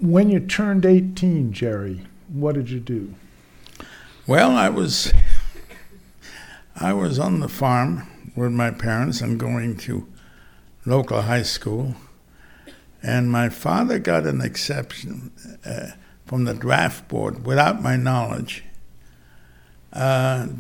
When you turned 18, Jerry, what did you do? Well, I was on the farm with my parents and going to local high school, and my father got an exception from the draft board without my knowledge